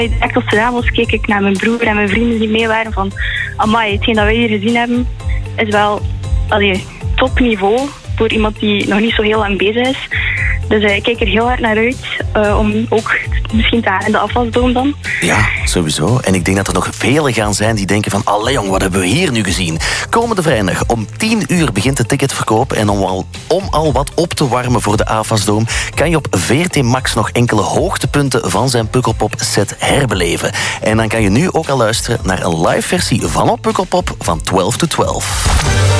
Direct als het gedaan was, keek ik naar mijn broer en mijn vrienden die mee waren van amai, hetgeen dat wij hier gezien hebben is wel topniveau voor iemand die nog niet zo heel lang bezig is. Dus ik kijk er heel hard naar uit om ook misschien te gaan in de afwasdome dan. Ja, sowieso. En ik denk dat er nog velen gaan zijn die denken van allee jong, wat hebben we hier nu gezien? Komende vrijdag om 10:00 begint de ticketverkoop. En om al wat op te warmen voor de afwasdome kan je op VRT Max nog enkele hoogtepunten van zijn Pukkelpop set herbeleven. En dan kan je nu ook al luisteren naar een live versie van op Pukkelpop van 12 to 12.